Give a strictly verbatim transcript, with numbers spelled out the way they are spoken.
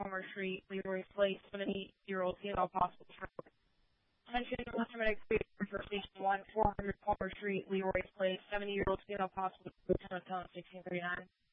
Palmer Street, Leroy Place, seventy-year-old female possible stroke. Attention, paramedics for Station one, four hundred Palmer Street, Leroy Place, seventy-year-old female possible stroke, sixteen thirty-nine.